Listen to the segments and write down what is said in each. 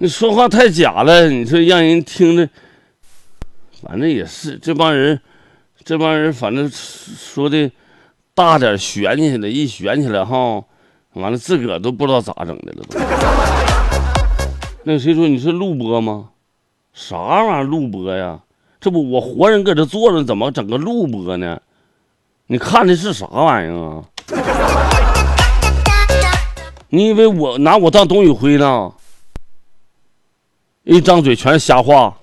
你说话太假了，你说让人听着，反正也是这帮人，反正说的大点悬起来，一悬起来哈，完了自个儿都不知道咋整的了都。那谁说你是录播吗？啥玩意儿录播呀？这不我活人搁这坐着，怎么整个录播呢？你看的是啥玩意儿啊？你以为我拿我当董宇辉呢？一张嘴全是瞎话。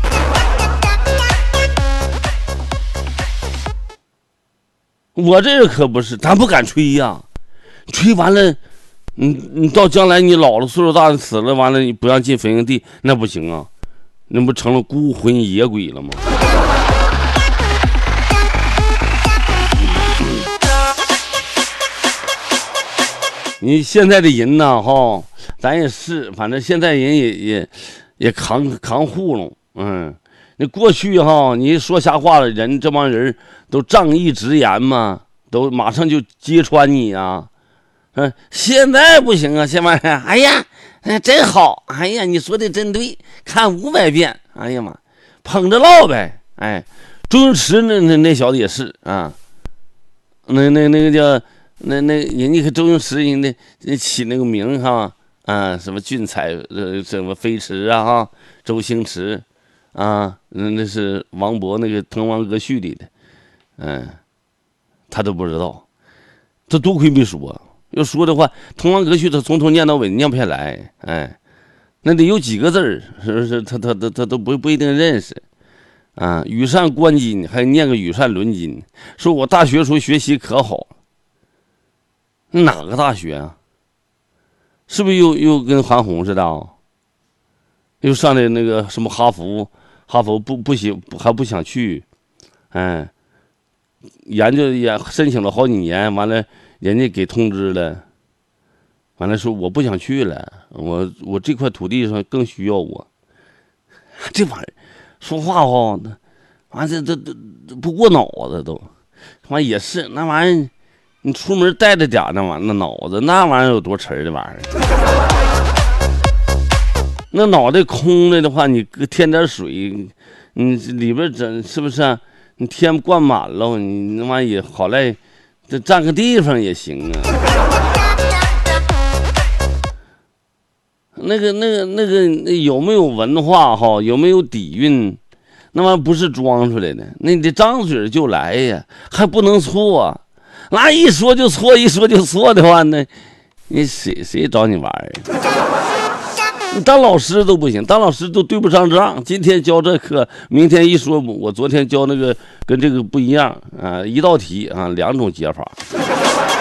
我这个可不是，咱不敢吹呀，吹完了，你到将来你老了岁数大了死了，完了你不让进坟营地，那不行啊，那不成了孤魂野鬼了吗？你现在的人呢，哈，咱也是，反正现在人也扛糊弄，你过去哈，你说瞎话的人，这帮人都仗义直言嘛，都马上就揭穿你啊，现在不行啊，现在哎呀，真好，哎呀，你说的真对，看500遍，哎呀妈，捧着唠呗，哎，周星驰那小子也是啊，那个叫。那人家和周星驰人家起那个名哈啊，什么俊才什么飞驰啊哈，周星驰啊，那是王勃那个《滕王阁序》里的，他都不知道，这多亏没说，要说的话，《滕王阁序》他从头念到尾念不下来，那得有几个字儿，是不是？他都不一定认识啊。羽扇纶巾，还念个羽扇纶巾，说我大学时候学习可好。哪个大学啊？是不是又跟韩红似的啊？又上的那个什么哈佛还不想去，研究也申请了好几年，完了人家给通知了，完了说我不想去了，我这块土地上更需要我。这玩意儿说话哈，完这不过脑子都，完也是那玩意儿。你出门带着点那玩意儿，那脑子那玩意儿有多沉的玩意儿？那脑袋空了的话，你添点水，你里边整是不是啊？你添灌满了，你那玩意儿也好赖，这占个地方也行啊。那个有没有文化哈？有没有底蕴？那玩意儿不是装出来的，那你得张嘴就来呀，还不能错。那一说就错，一说就错的话呢，你谁找你玩儿？你当老师都不行，当老师都对不上账。今天教这课，明天一说我昨天教那个跟这个不一样啊，一道题啊，2种解法。